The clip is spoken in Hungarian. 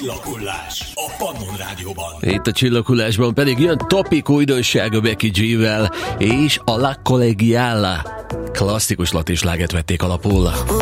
Csillaghullás a Pannon Rádióban. Itt a Csillaghullásban pedig jön topik újdonság a Becky G-vel, és a La Collegiala klasszikus latin slágert vették alapul.